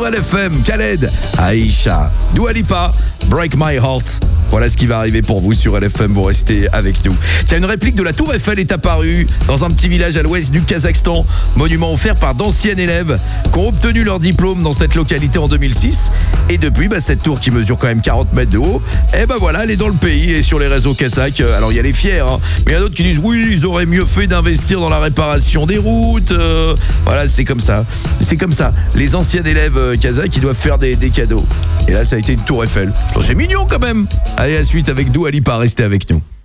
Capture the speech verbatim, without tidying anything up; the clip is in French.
L F M, Khaled, Aïcha, Dua Lipa, Break My Heart. Voilà ce qui va arriver pour vous sur L F M, vous restez avec nous. Tiens, une réplique de la Tour Eiffel est apparue dans un petit village à l'ouest du Kazakhstan. Monument offert par d'anciens élèves qui ont obtenu leur diplôme dans cette localité en deux mille six. Et depuis, bah, cette tour qui mesure quand même quarante mètres de haut, eh ben voilà, elle est dans le pays et sur les réseaux kazakhs. Alors il y a les fiers, hein, mais il y en a d'autres qui disent oui, ils auraient mieux fait d'investir dans la réparation des routes. Euh, voilà, c'est comme ça. C'est comme ça. Les anciens élèves kazakhs, ils doivent faire des, des cadeaux. Et là, ça a été une Tour Eiffel. C'est mignon quand même. Allez, à la suite avec Dua Lipa, restez avec nous.